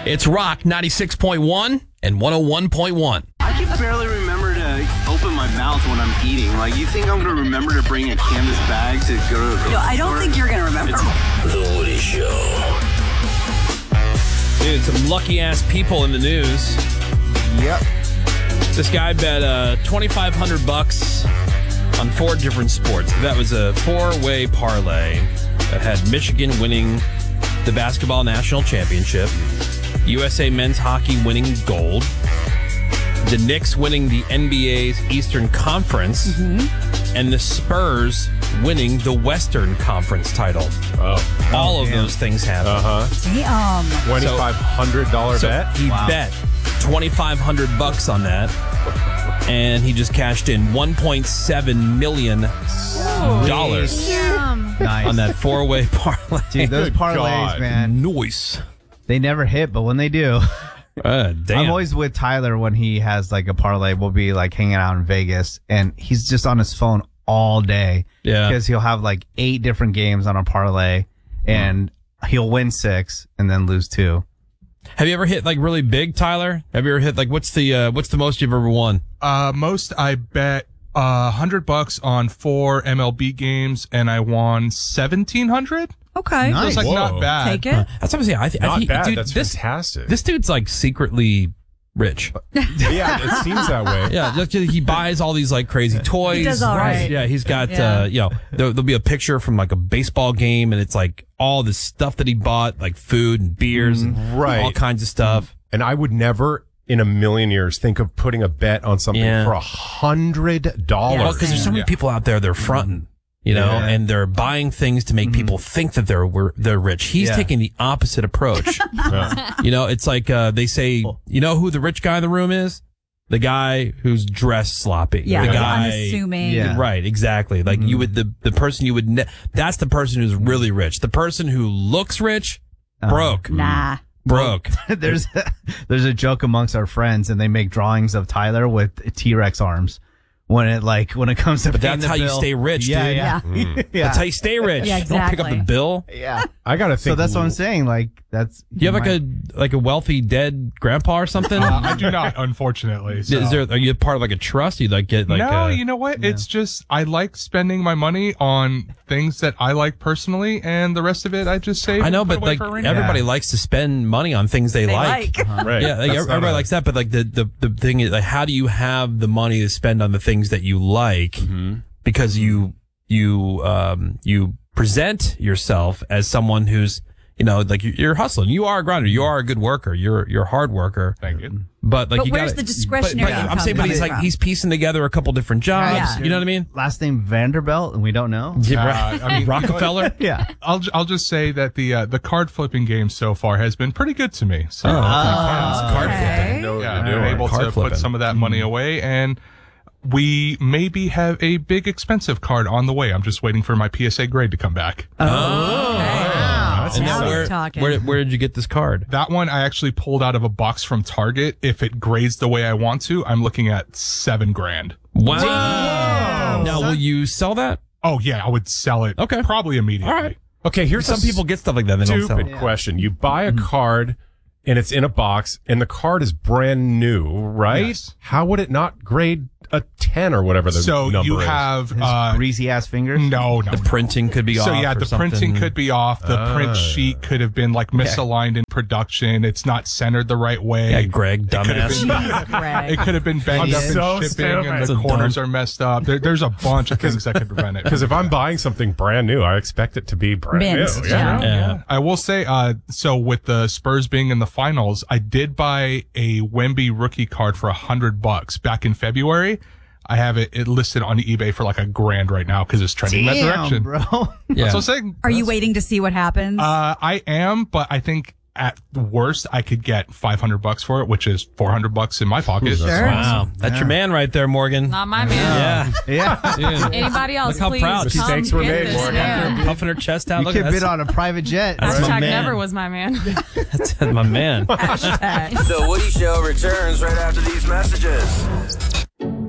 It's Rock 96.1 and 101.1. I can barely remember to open my mouth when I'm eating. Like, you think I'm going to remember to bring a canvas bag to go to the No, I don't think you're going to remember. The Woody Show. Dude, some lucky-ass people in the news. Yep. This guy bet $2,500 on 4 different sports. That was a 4-way parlay that had Michigan winning the basketball national championship, USA men's hockey winning gold, the Knicks winning the NBA's Eastern Conference, and the Spurs winning the Western Conference title. All of those things happened. Damn. $2,500 bet? He bet $2,500 on that, and he just cashed in $1.7 million Nice. on that 4-way parlay. Dude, those Good parlays, God. man, Noise. they never hit, but when they do, Damn. I'm always with Tyler when he has like a parlay. We'll be like hanging out in Vegas, and he's just on his phone all day. Yeah. Because he'll have like 8 different games on a parlay, and he'll win 6 and then lose 2. Have you ever hit like really big, Tyler? Have you ever hit like what's the most you've ever won? Most I bet $100 on 4 MLB games, and I won $1,700. Okay. Nice. It's like not Whoa. bad. Take it. That's what I'm saying. I Not think, bad. dude, That's fantastic. this dude's like secretly rich. Yeah, it seems that way. Yeah, just, he buys all these like crazy toys. He does all right. Yeah, he's got Yeah. there'll be a picture from like a baseball game, and it's like all this stuff that he bought, like food and beers and Right. all kinds of stuff. And I would never in a million years think of putting a bet on something Yeah. for $100. Well, because there's so many people out there, they're fronting, you know, Yeah. and they're buying things to make people think that they're rich. He's Yeah. taking the opposite approach. You know, it's like they say, you know who the rich guy in the room is? The guy who's dressed sloppy. Yeah. The Like guy. unassuming. Yeah. Right, exactly. Like you would, the person you would, that's the person who's really rich. The person who looks rich, broke. Nah. Broke. there's a joke amongst our friends, and they make drawings of Tyler with T-Rex arms. When it comes to But paying that's the how you bill. stay rich, Yeah, dude. yeah, yeah. That's how you stay rich. Yeah, Don't pick up the exactly. bill. Yeah. I got to think. So that's what I'm saying. Like that's. Do you have like a wealthy dead grandpa or something? I do not, unfortunately. So. Are you part of like a trust? You like get like no, you know what? It's just I like spending my money on things that I like personally, and the rest of it I just save. I know, and put but away like for a rainy everybody day. likes to spend money on things they like. Right. Yeah, like That's everybody not likes that, but like the thing is, like, how do you have the money to spend on the things that you like? Because you present yourself as someone who's, you know, like you're hustling. You are a grinder. You are a good worker. You're a hard worker. Thank you. But like But you where's gotta, the discretionary I'm income saying, but he's coming like from? he's piecing together a couple different jobs. Yeah. You know what I mean? last name Vanderbilt, and we don't know. Yeah, right. I mean, Rockefeller. Yeah. I'll just say that the card flipping game so far has been pretty good to me. So Card flipping. yeah, I'm able Card to flipping. put some of that money away, and we maybe have a big expensive card on the way. I'm just waiting for my PSA grade to come back. And Now then he's talking. where did you get this card? That one I actually pulled out of a box from Target. If it grades the way I want to, I'm looking at $7,000. Wow. Now, will you sell that? Oh yeah, I would sell it. Okay. Probably immediately. All right. Okay, here's Some a people get stuff like that. They don't sell stupid it. question. You buy a card and it's in a box and the card is brand new, right? Yes. How would it not grade a 10 or whatever the So number you is? have Greasy ass fingers. no. The printing could be off. So yeah, or the something. printing could be off. The print sheet could have been like misaligned in production. It's not centered the right way. Yeah, Greg, It could have dumbass. been- Greg. It could have been banged up in so shipping, stupid. and That's the a corners dumb- are messed up. There's a bunch of things that could prevent it. Because if I'm buying something brand new, I expect it to be brand Mint, new. yeah. Yeah. I will say, so with the Spurs being in the finals, I did buy a Wemby rookie card for $100 back in February. I have it listed on eBay for like $1,000 right now because it's trending that direction. bro. Yeah. So saying, Are you waiting to see what happens? I am, but I think at the worst I could get $500 for it, which is $400 in my pocket. Sure. Wow. That's your man right there, Morgan. Not my man. Yeah. Yeah. Dude. Anybody else, Look how please proud. come Mistakes were get made, this Morgan. man. Puffing her chest out. You Look could at bid on a private jet. That's my Hashtag man. never was my man. That's my man. The Woody Show returns right after these messages.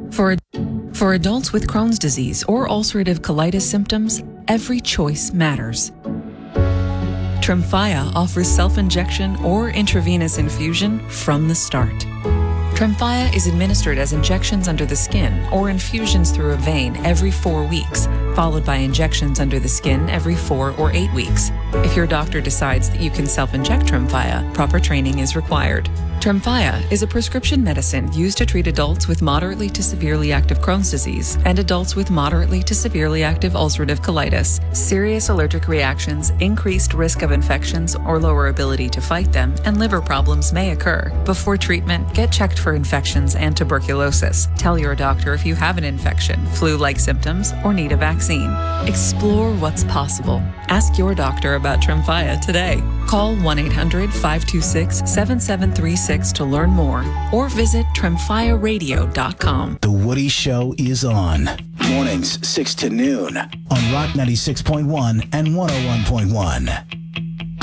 For adults with Crohn's disease or ulcerative colitis symptoms, every choice matters. Tremfya offers self-injection or intravenous infusion from the start. Tremfya is administered as injections under the skin or infusions through a vein every 4 weeks, followed by injections under the skin every 4 or 8 weeks. If your doctor decides that you can self-inject Tremfya, proper training is required. Tremfya is a prescription medicine used to treat adults with moderately to severely active Crohn's disease and adults with moderately to severely active ulcerative colitis. Serious allergic reactions, increased risk of infections or lower ability to fight them, and liver problems may occur. Before treatment, get checked for infections and tuberculosis. Tell your doctor if you have an infection, flu-like symptoms, or need a vaccine. Explore what's possible. Ask your doctor about Tremfya today. Call 1-800-526-7736 to learn more or visit tremfyaradio.com. The Woody Show is on. Mornings 6 to noon on Rock 96.1 and 101.1.